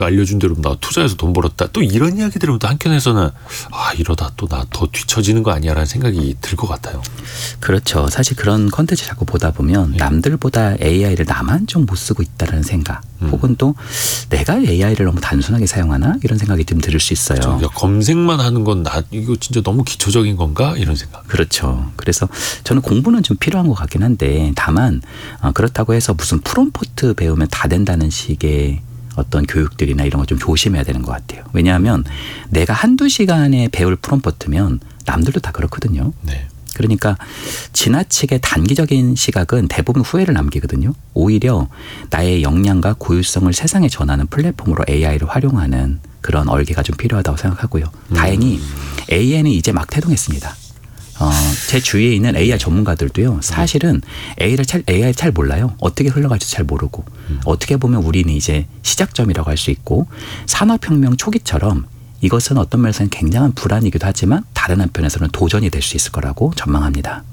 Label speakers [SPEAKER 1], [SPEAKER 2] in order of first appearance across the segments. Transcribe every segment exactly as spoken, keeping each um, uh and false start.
[SPEAKER 1] 알려준 대로 나 투자해서 돈 벌었다. 또 이런 이야기 들으면 또 한켠에서는 아 이러다 또 나 더 뒤처지는 거 아니야라는 생각이 들 것 같아요.
[SPEAKER 2] 그렇죠. 사실 그런 컨텐츠 자꾸 보다 보면 네. 남들보다 에이아이를 나만 좀 못 쓰고 있다는 생각 음. 혹은 또 내가 에이아이를 너무 단순하게 사용하나 이런 생각이 좀 들을 수 있어요.
[SPEAKER 1] 그렇죠. 검색만 하는 건 나 이거 진짜 너무 기초적인 건가 이런 생각.
[SPEAKER 2] 그렇죠. 그래서 저는 공부는 좀 필요한 것 같긴 한데 다만 어, 그렇다고 해서 무슨 프롬프트 배우면 다 된다는 식의 어떤 교육들이나 이런 거 좀 조심해야 되는 것 같아요. 왜냐하면 내가 한두 시간에 배울 프롬프트면 남들도 다 그렇거든요.
[SPEAKER 1] 네.
[SPEAKER 2] 그러니까 지나치게 단기적인 시각은 대부분 후회를 남기거든요. 오히려 나의 역량과 고유성을 세상에 전하는 플랫폼으로 에이아이를 활용하는 그런 얼개가 좀 필요하다고 생각하고요. 음. 다행히 에이아이는 이제 막 태동했습니다. 어, 제 주위에 있는 에이아이 전문가들도요. 사실은 에이아이를 잘, 에이아이를 잘 몰라요. 어떻게 흘러갈지 잘 모르고. 음. 어떻게 보면 우리는 이제 시작점이라고 할 수 있고 산업혁명 초기처럼 이것은 어떤 면에서는 굉장한 불안이기도 하지만 다른 한편에서는 도전이 될 수 있을 거라고 전망합니다.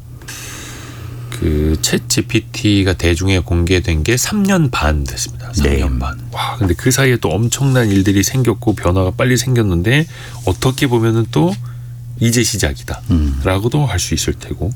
[SPEAKER 1] 그 챗 지피티가 대중에 공개된 게 삼 년 반 됐습니다. 삼 년 네. 반. 와, 근데 그 사이에 또 엄청난 일들이 생겼고 변화가 빨리 생겼는데 어떻게 보면은 또 이제 시작이다 음. 라고도 할 수 있을 테고.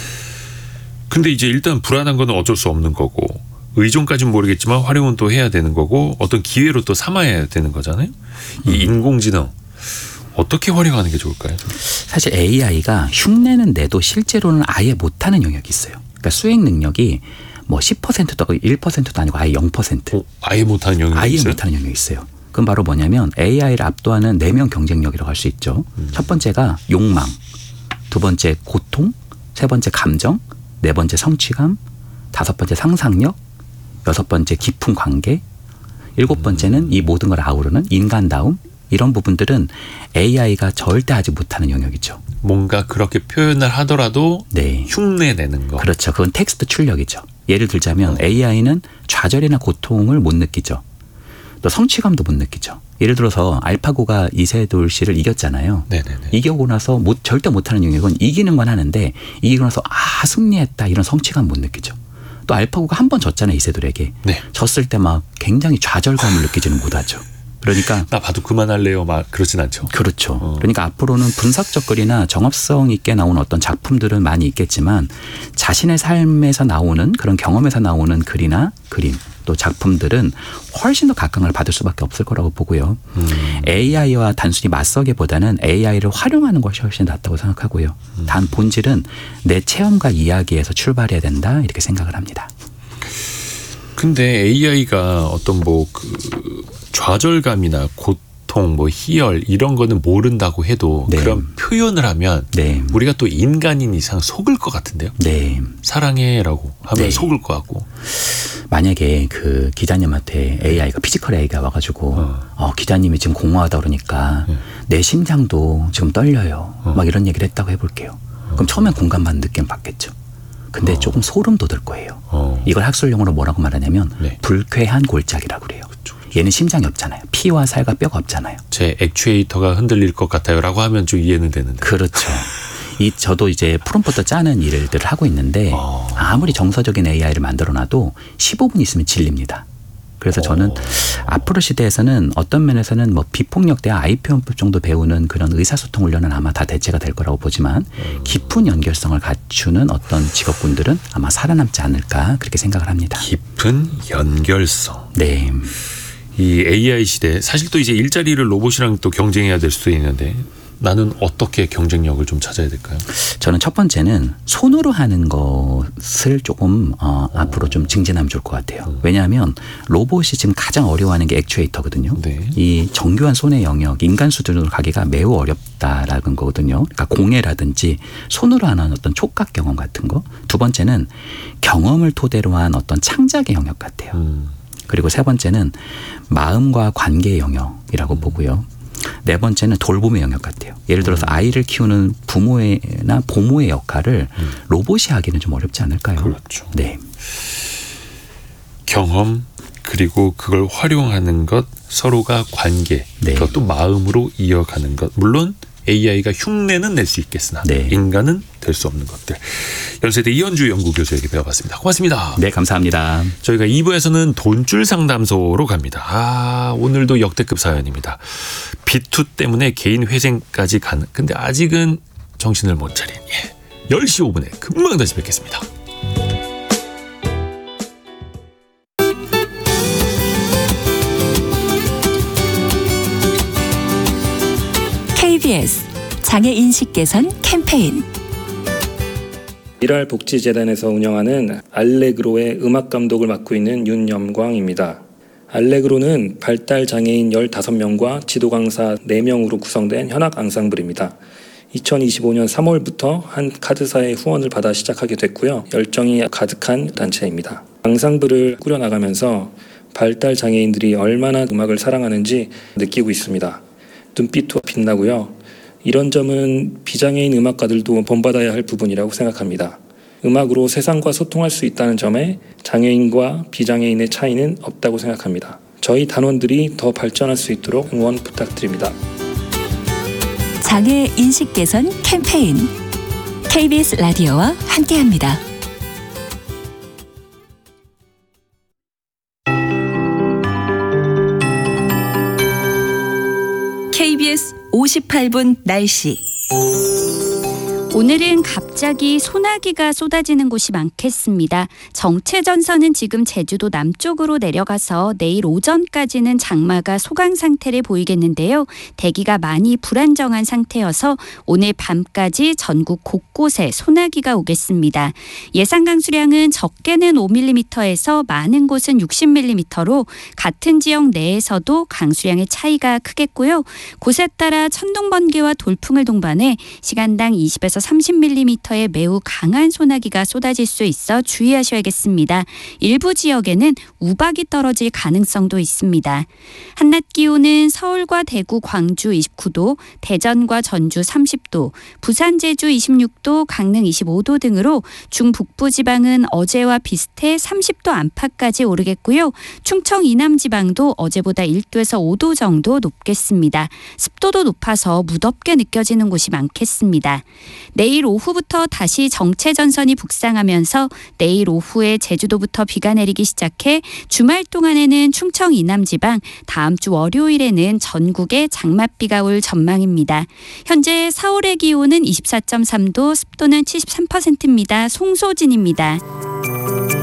[SPEAKER 1] 근데 이제 일단 불안한 건 어쩔 수 없는 거고 의존까지는 모르겠지만 활용은 또 해야 되는 거고 어떤 기회로 또 삼아야 되는 거잖아요. 이 음. 인공지능 어떻게 활용하는 게 좋을까요?
[SPEAKER 2] 사실 에이아이가 흉내는 내도 실제로는 아예 못하는 영역이 있어요. 그러니까 수행 능력이 뭐 십 퍼센트도 일 퍼센트도 아니고 아예 영 퍼센트.
[SPEAKER 1] 어, 아예 못하는 영역이
[SPEAKER 2] 아예
[SPEAKER 1] 있어요?
[SPEAKER 2] 못하는 영역이 있어요. 그건 바로 뭐냐면 에이아이를 압도하는 내면 경쟁력이라고 할 수 있죠. 음. 첫 번째가 욕망, 두 번째 고통, 세 번째 감정, 네 번째 성취감, 다섯 번째 상상력, 여섯 번째 깊은 관계, 일곱 번째는 이 모든 걸 아우르는 인간다움. 이런 부분들은 에이아이가 절대 하지 못하는 영역이죠.
[SPEAKER 1] 뭔가 그렇게 표현을 하더라도 네. 흉내내는 거.
[SPEAKER 2] 그렇죠. 그건 텍스트 출력이죠. 예를 들자면 어. 에이아이는 좌절이나 고통을 못 느끼죠. 또 성취감도 못 느끼죠. 예를 들어서 알파고가 이세돌 씨를 이겼잖아요.
[SPEAKER 1] 네네네.
[SPEAKER 2] 이겨고 나서 못, 절대 못하는 영역은 이기는 건 하는데 이기고 나서 아 승리했다 이런 성취감 못 느끼죠. 또 알파고가 한 번 졌잖아요. 이세돌에게.
[SPEAKER 1] 네.
[SPEAKER 2] 졌을 때 막 굉장히 좌절감을 느끼지는 못하죠. 그러니까
[SPEAKER 1] 나 봐도 그만할래요. 막 그러진 않죠.
[SPEAKER 2] 그렇죠.
[SPEAKER 1] 어.
[SPEAKER 2] 그러니까 앞으로는 분석적 글이나 정합성 있게 나오는 어떤 작품들은 많이 있겠지만 자신의 삶에서 나오는 그런 경험에서 나오는 글이나 그림 또 작품들은 훨씬 더 각광을 받을 수밖에 없을 거라고 보고요. 음. 에이아이와 단순히 맞서기보다는 에이아이를 활용하는 것이 훨씬 낫다고 생각하고요. 음. 단 본질은 내 체험과 이야기에서 출발해야 된다 이렇게 생각을 합니다.
[SPEAKER 1] 근데 에이아이가 어떤 뭐 그 좌절감이나 고통, 뭐 희열 이런 거는 모른다고 해도 네. 그런 표현을 하면 네. 우리가 또 인간인 이상 속을 것 같은데요.
[SPEAKER 2] 네.
[SPEAKER 1] 사랑해라고 하면 네. 속을 것 같고.
[SPEAKER 2] 만약에 그 기자님한테 에이아이가 피지컬 에이아이가 와가지고 어. 어, 기자님이 지금 공허하다 그러니까 네. 내 심장도 지금 떨려요. 어. 막 이런 얘기를 했다고 해볼게요. 어. 그럼 처음엔 공감받는 느낌 받겠죠. 근데 어. 조금 소름 돋을 거예요. 어. 이걸 학술용어로 뭐라고 말하냐면 네. 불쾌한 골짜기라고 그래요. 그렇죠, 그렇죠. 얘는 심장이 없잖아요. 피와 살과 뼈가 없잖아요.
[SPEAKER 1] 제 액추에이터가 흔들릴 것 같아요 라고 하면 좀 이해는 되는데.
[SPEAKER 2] 그렇죠. 이 저도 이제 프롬프트 짜는 일들을 하고 있는데 어. 아무리 정서적인 에이아이를 만들어놔도 십오 분 있으면 질립니다. 그래서 저는 어. 앞으로 시대에서는 어떤 면에서는 뭐 비폭력 대화 아이 표현법 정도 배우는 그런 의사소통 훈련은 아마 다 대체가 될 거라고 보지만 깊은 연결성을 갖추는 어떤 직업군들은 아마 살아남지 않을까 그렇게 생각을 합니다.
[SPEAKER 1] 깊은 연결성.
[SPEAKER 2] 네.
[SPEAKER 1] 이 에이아이 시대 사실 또 이제 일자리를 로봇이랑 또 경쟁해야 될 수도 있는데 나는 어떻게 경쟁력을 좀 찾아야 될까요?
[SPEAKER 2] 저는 첫 번째는 손으로 하는 것을 조금 어, 앞으로 좀 증진하면 좋을 것 같아요. 음. 왜냐하면 로봇이 지금 가장 어려워하는 게 액추에이터거든요. 네. 이 정교한 손의 영역, 인간 수준으로 가기가 매우 어렵다라는 거거든요. 그러니까 공예라든지 손으로 하는 어떤 촉각 경험 같은 거. 두 번째는 경험을 토대로 한 어떤 창작의 영역 같아요. 음. 그리고 세 번째는 마음과 관계의 영역이라고 음. 보고요. 네 번째는 돌봄의 영역 같아요. 예를 들어서 음. 아이를 키우는 부모나 보모의 역할을 음. 로봇이 하기는 좀 어렵지 않을까요?
[SPEAKER 1] 그렇죠.
[SPEAKER 2] 네.
[SPEAKER 1] 경험 그리고 그걸 활용하는 것 서로가 관계 네. 그것도 마음으로 이어가는 것 물론 에이아이가 흉내는 낼 수 있겠으나 네. 인간은 될 수 없는 것들. 연세대 이현주 연구교수에게 배워봤습니다. 고맙습니다.
[SPEAKER 2] 네, 감사합니다.
[SPEAKER 1] 저희가 이 부에서는 돈줄 상담소로 갑니다. 아, 오늘도 역대급 사연입니다. 비투 때문에 개인 회생까지 가는. 근데 아직은 정신을 못 차린. 예. 열 시 오 분에 금방 다시 뵙겠습니다.
[SPEAKER 3] 케이비에스 장애인식 개선 캠페인.
[SPEAKER 4] 일알복지재단에서 운영하는 알레그로의 음악 감독을 맡고 있는 윤염광입니다. 알레그로는 발달장애인 열다섯 명과 지도 강사 네 명으로 구성된 현악 앙상블입니다. 이천이십오 년 삼월부터 한 카드사의 후원을 받아 시작하게 됐고요. 열정이 가득한 단체입니다. 앙상블을 꾸려나가면서 발달장애인들이 얼마나 음악을 사랑하는지 느끼고 있습니다. 눈빛도 빛나고요. 이런 점은 비장애인 음악가들도 본받아야 할 부분이라고 생각합니다. 음악으로 세상과 소통할 수 있다는 점에 장애인과 비장애인의 차이는 없다고 생각합니다. 저희 단원들이 더 발전할 수 있도록 응원 부탁드립니다.
[SPEAKER 3] 장애 인식 개선 캠페인 케이비에스 라디오와 함께합니다. 케이비에스 오십팔 분 날씨.
[SPEAKER 5] 오늘은 갑자기 소나기가 쏟아지는 곳이 많겠습니다. 정체전선은 지금 제주도 남쪽으로 내려가서 내일 오전까지는 장마가 소강 상태를 보이겠는데요. 대기가 많이 불안정한 상태여서 오늘 밤까지 전국 곳곳에 소나기가 오겠습니다. 예상 강수량은 적게는 오 밀리미터에서 많은 곳은 육십 밀리미터로 같은 지역 내에서도 강수량의 차이가 크겠고요. 곳에 따라 천둥, 번개와 돌풍을 동반해 시간당 이십에서 삼십 밀리미터의 매우 강한 소나기가 쏟아질 수 있어 주의하셔야겠습니다. 일부 지역에는 우박이 떨어질 가능성도 있습니다. 한낮 기온은 서울과 대구, 광주 이십구 도, 대전과 전주 삼십 도, 부산, 제주 이십육 도, 강릉 이십오 도 등으로 중북부 지방은 어제와 비슷해 삼십 도 안팎까지 오르겠고요. 충청 이남 지방도 어제보다 일 도에서 오 도 정도 높겠습니다. 습도도 높아서 무덥게 느껴지는 곳이 많겠습니다. 내일 오후부터 다시 정체전선이 북상하면서 내일 오후에 제주도부터 비가 내리기 시작해 주말 동안에는 충청 이남지방, 다음 주 월요일에는 전국에 장맛비가 올 전망입니다. 현재 서울의 기온은 이십사 점 삼 도, 습도는 칠십삼 퍼센트입니다. 송소진입니다.